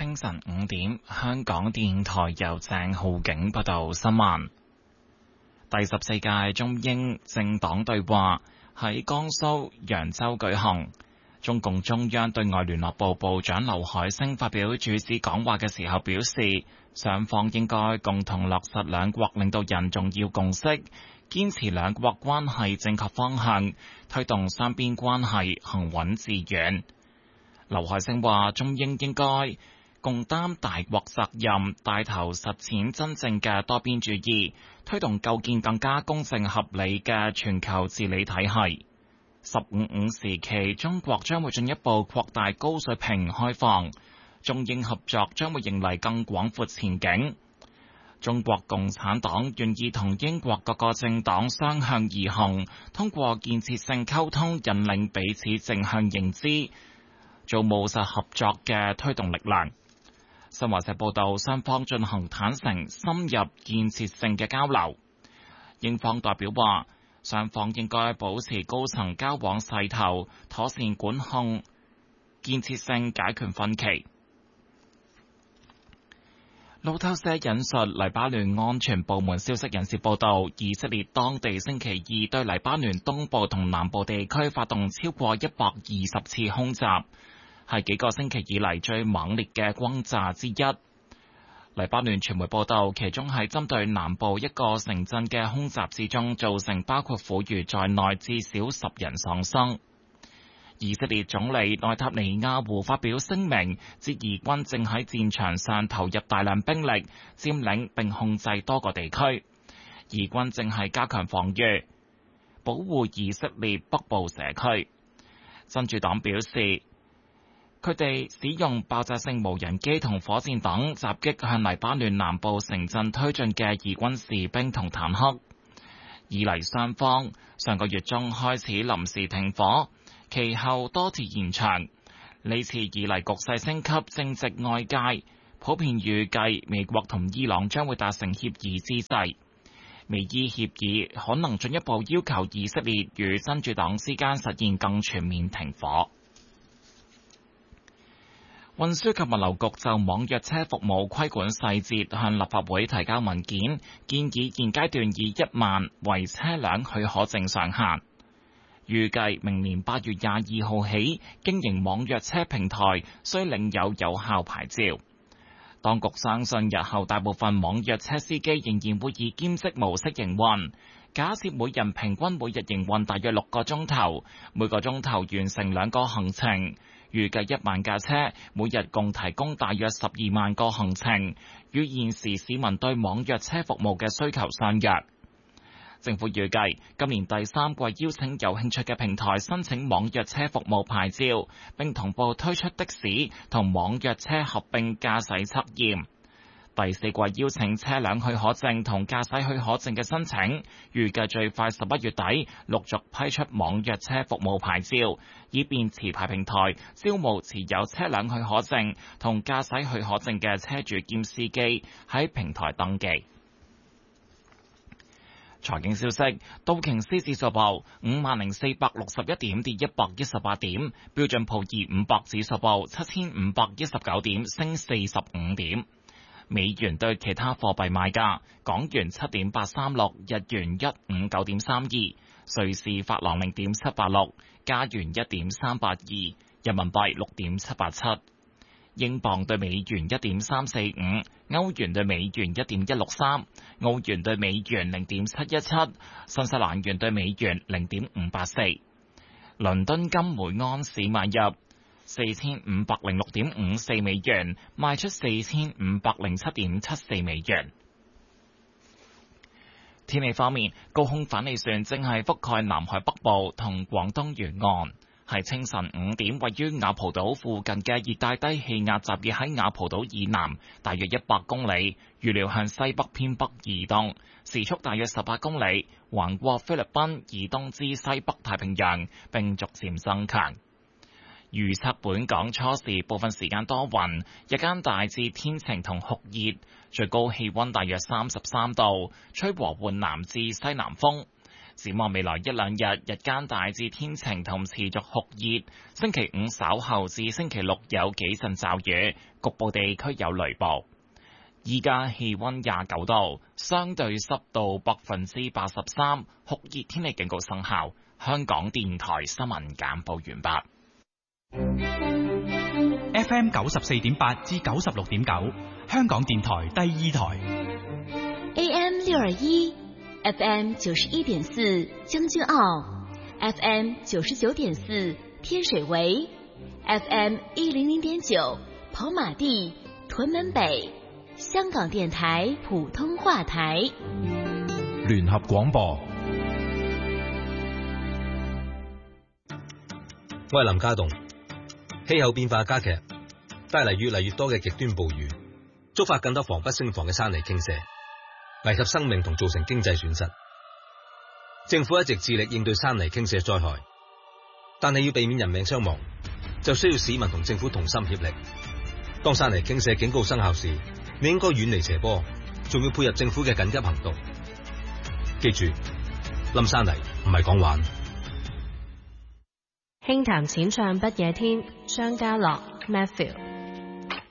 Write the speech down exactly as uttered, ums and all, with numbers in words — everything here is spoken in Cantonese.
清晨五點，香港電台由鄭浩景報道新聞。第十四屆中英政黨對話喺江蘇揚州舉行。中共中央對外聯絡部部長劉海星發表主旨講話嘅時候表示，雙方應該共同落實兩國領導人重要共識，堅持兩國關係正確方向，推動雙邊關係行穩致遠。劉海星話，中英應該共擔大國責任，帶頭實踐真正嘅多邊主義，推動構建更加公正合理嘅全球治理體系。十五五時期，中國將會進一步擴大高水平開放，中英合作將會迎嚟更廣闊前景。中國共產黨願意同英國各個政黨相向而行，通過建設性溝通引領彼此正向認知，做務實合作嘅推動力量。新華社報道，雙方進行坦誠、深入、建設性嘅交流。英方代表話，雙方應該保持高層交往勢頭，妥善管控，建設性解決分歧。路透社引述黎巴嫩安全部門消息人士報道，以色列當地星期二對黎巴嫩東部同南部地區發動超過一百二十次空襲，係幾個星期以嚟最猛烈嘅轟炸之一。黎巴嫩傳媒報道，其中係針對南部一個城鎮嘅空襲之中，造成包括婦孺在內至少十人喪生。以色列總理內塔尼亞胡發表聲明，指以軍正喺戰場上投入大量兵力，佔領並控制多個地區。以軍正係加強防禦，保護以色列北部社區。真主黨表示，佢哋使用爆炸性無人機同火箭等襲擊向黎巴嫩南部城鎮推進嘅以軍士兵同坦克。以黎雙方上個月中開始臨時停火，其後多次延長。呢次以黎局勢升級，正值外界普遍預計美國同伊朗將會達成協議之際，美伊協議可能進一步要求以色列與真主黨之間實現更全面停火。運輸及物流局就網約車服務規管細節向立法會提交文件，建議現階段以一萬為車輛許可證上限。預計明年八月廿二號起，經營網約車平台需領有有效牌照。當局相信日後大部分網約車司機仍然會以兼職模式營運。假設每人平均每日營運大約六個鐘頭，每個鐘頭完成兩個行程，預計一萬架車每日共提供大約十二萬個行程，與現時市民對網約車服務嘅需求相若。政府預計今年第三季邀請有興趣嘅平台申請網約車服務牌照，並同步推出的士同網約車合併駕駛測驗。第四季邀請車輛許可證同駕駛許可證嘅申請，預計最快十一月底陸續批出網約車服務牌照，以便持牌平台招募持有車輛許可證同駕駛許可證嘅車主兼司機喺平台登記。財經消息，道瓊斯指數報五萬零四百六十一點，跌一百一十八點；標準普爾五百指數報七千五百一十九點，升四十五點。美元對其他貨幣賣價：港元七點八三六，日元一五九點三二，瑞士法郎零點七八六，加元一點三八二，人民幣六點七八七，英鎊對美元一點三四五，歐元對美元一點一六三，澳元對美元零點七一七，新西蘭元對美元零點五八四。倫敦金每安士買入四千五百零六點五四美元，賣出四千五百零七點七四美元。天氣方面，高空反氣旋正係覆蓋南海北部同廣東沿岸。係清晨五點，位於雅蒲島附近嘅熱帶低氣壓集結喺雅蒲島以南大約一百公里，預料向西北偏北移動，時速大約十八公里，橫過菲律賓以東至西北太平洋，並逐漸增強。預測本港初時部分時間多雲，日間大致天晴同酷熱，最高氣溫大約三十三度，吹和緩南至西南風。 展望未來一兩日，日間大致天晴同持續酷熱。星期五稍後至星期六有幾陣驟雨，局部地區有雷暴。依家氣溫廿九度，相對濕度百分之八十三，酷熱天氣警告生效。香港電台新聞簡報完畢。 F M 九十四點八至九十六點九，香港電台第二台。 A M 六二一，F M 九十一點四將軍澳 ，F M 九十九點四天水圍 ，F M 一零零點九跑馬地屯門北。香港電台普通話台聯合廣播。 我係林家棟。氣候變化加劇，帶嚟越嚟越多嘅極端暴雨，觸發更多防不勝防嘅山泥傾瀉，危及生命同造成經濟損失。政府一直致力應對山泥傾瀉災害，但係要避免人命傷亡，就需要市民同政府同心協力。當山泥傾瀉警告生效時，你應該遠離斜坡，仲要配合政府嘅緊急行動。記住，冧山泥唔係講玩。 輕談淺唱不夜天，張家樂 Matthew。